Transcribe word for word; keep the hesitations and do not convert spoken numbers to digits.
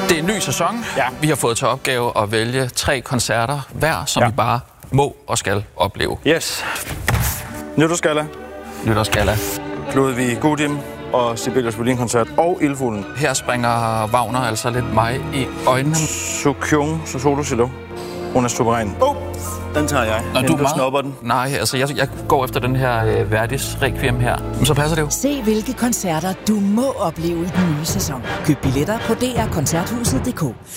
Det er en ny sæson. Ja. Vi har fået til opgave at vælge tre koncerter hver, som Ja. vi bare må og skal opleve. Yes. Nytårsgalla, Nytårsgalla. Ludwig Gudim og Sibelius Violin-koncert og Ildfuglen. Her springer Wagner altså lidt mig i øjnene. Sukyung, så solo-cello. Hun er suveræn. Oh, den tager jeg. Nå, Men du er meget... snupper den. Nej, altså jeg, jeg går efter den her øh, Verdis Requiem her. Men så passer det jo. Se hvilke koncerter du må opleve i den nye sæson. Køb billetter på d r koncerthuset punktum d k.